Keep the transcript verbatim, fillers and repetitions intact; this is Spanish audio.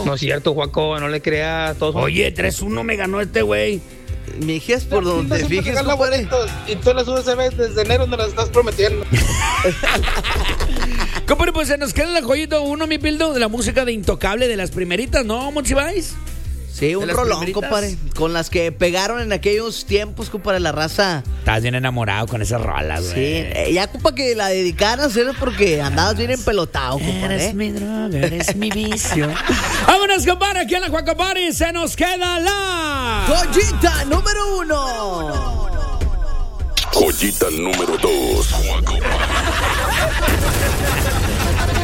No es cierto, Juaco, no le creas. Todos son- Oye, tres uno me ganó este güey. Mi hija es por donde te fijes, Regala compadre. boletos, y tú las U S B desde enero me las estás prometiendo. Compadre, pues se nos queda la joyita uno, mi pildo, de la música de Intocable de las primeritas, ¿no, Monchibais? Sí, un ¿De las rolón, primeritas? compadre. Con las que pegaron en aquellos tiempos, compadre, la raza. Estás bien enamorado con esas rolas, güey. Sí, eh, ya, compa, que la dedicaras era porque andabas bien empelotado, compadre. Eres mi droga, eres mi vicio. Vámonos, compadre, aquí en la Juaco Party se nos queda la... Joyita número uno. Joyita número dos.